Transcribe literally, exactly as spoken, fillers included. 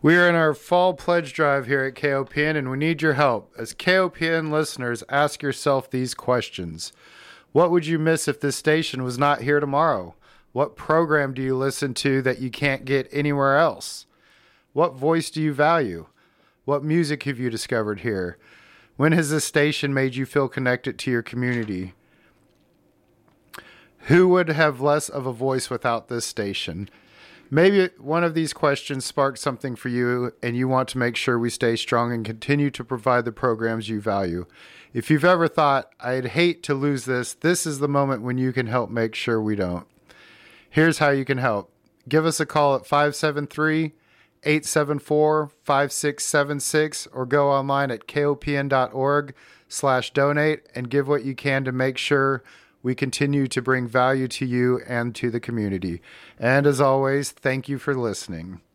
We are in our fall pledge drive here at K O P N, and we need your help. As K O P N listeners, ask yourself these questions. What would you miss if this station was not here tomorrow? What program do you listen to that you can't get anywhere else? What voice do you value? What music have you discovered here? When has this station made you feel connected to your community? Who would have less of a voice without this station? Maybe one of these questions sparked something for you and you want to make sure we stay strong and continue to provide the programs you value. If you've ever thought, I'd hate to lose this, this is the moment when you can help make sure we don't. Here's how you can help. Give us a call at five seven three, eight seven four, five six seven six or go online at kopn.org slash donate and give what you can to make sure we continue to bring value to you and to the community. And as always, thank you for listening.